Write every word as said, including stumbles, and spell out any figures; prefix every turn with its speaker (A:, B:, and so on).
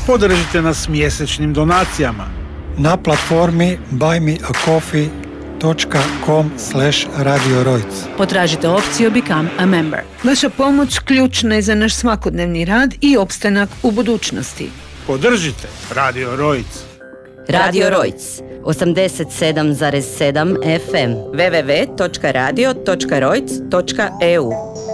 A: Podržite nas mjesečnim donacijama
B: na platformi buy me a coffee dot com slash radio rojc.
C: Potražite opciju Become a Member. Vaša pomoć ključna je za naš svakodnevni rad i opstanak u budućnosti.
A: Podržite Radio Rojc.
D: Radio Rojc, osamdeset sedam zarez sedam F M, w w w dot radio dot rojc dot e u.